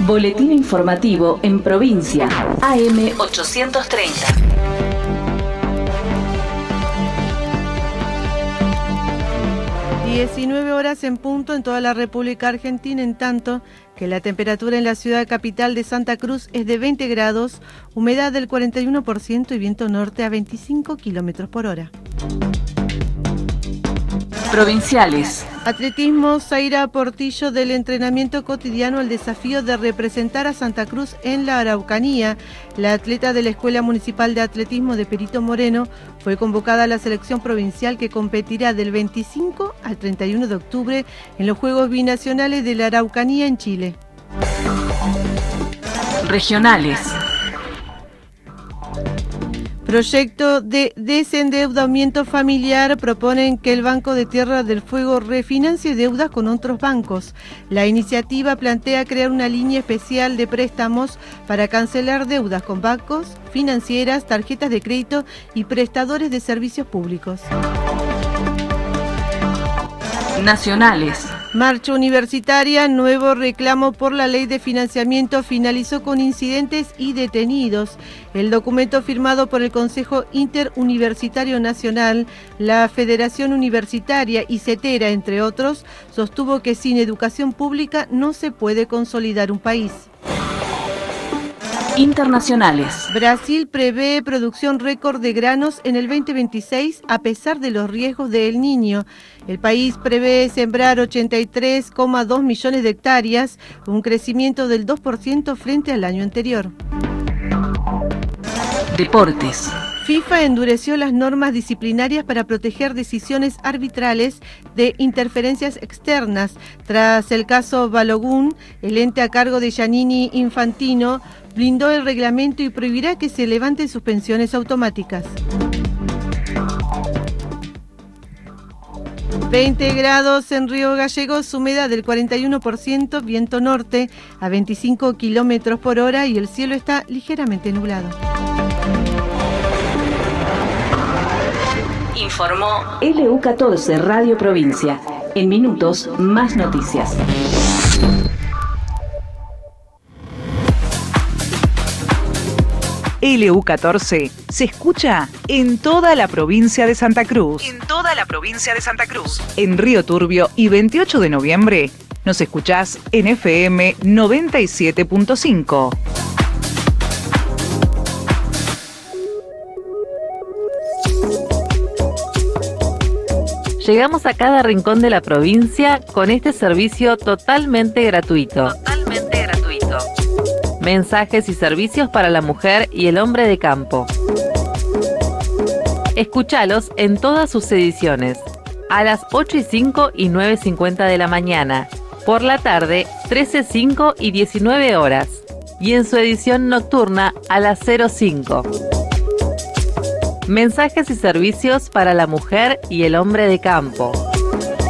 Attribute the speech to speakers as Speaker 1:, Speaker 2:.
Speaker 1: Boletín informativo en provincia. AM 830.
Speaker 2: (19:00) en punto en toda la República Argentina, en tanto que la temperatura en la ciudad capital de Santa Cruz es de 20 grados, humedad del 41% y viento norte a 25 km/h.
Speaker 1: Provinciales.
Speaker 2: Atletismo, Zaira Portillo del entrenamiento cotidiano al desafío de representar a Santa Cruz en la Araucanía. La atleta de la Escuela Municipal de Atletismo de Perito Moreno fue convocada a la selección provincial que competirá del 25 al 31 de octubre en los Juegos Binacionales de la Araucanía en Chile.
Speaker 1: Regionales.
Speaker 2: Proyecto de desendeudamiento familiar. Proponen que el Banco de Tierra del Fuego refinancie deudas con otros bancos. La iniciativa plantea crear una línea especial de préstamos para cancelar deudas con bancos, financieras, tarjetas de crédito y prestadores de servicios públicos.
Speaker 1: Nacionales.
Speaker 2: Marcha universitaria, nuevo reclamo por la ley de financiamiento finalizó con incidentes y detenidos. El documento firmado por el Consejo Interuniversitario Nacional, la Federación Universitaria y CETERA, entre otros, sostuvo que sin educación pública no se puede consolidar un país.
Speaker 1: Internacionales.
Speaker 2: Brasil prevé producción récord de granos en el 2026 a pesar de los riesgos de El Niño. El país prevé sembrar 83,2 millones de hectáreas, un crecimiento del 2% frente al año anterior.
Speaker 1: Deportes.
Speaker 2: FIFA endureció las normas disciplinarias para proteger decisiones arbitrales de interferencias externas. Tras el caso Balogun, el ente a cargo de Giannini Infantino blindó el reglamento y prohibirá que se levanten suspensiones automáticas. 20 grados en Río Gallegos, humedad del 41%, viento norte a 25 km/h y el cielo está ligeramente nublado.
Speaker 1: Informó LU14 Radio Provincia. En minutos, más noticias.
Speaker 3: LU14 se escucha en toda la provincia de Santa Cruz. En Río Turbio y 28 de noviembre nos escuchás en FM 97.5.
Speaker 4: Llegamos a cada rincón de la provincia con este servicio totalmente gratuito. Mensajes y servicios para la mujer y el hombre de campo. Escúchalos en todas sus ediciones. A las 8:05 y 9:50 de la mañana. Por la tarde, 13:05 y 19 horas. Y en su edición nocturna a las 05. Mensajes y servicios para la mujer y el hombre de campo.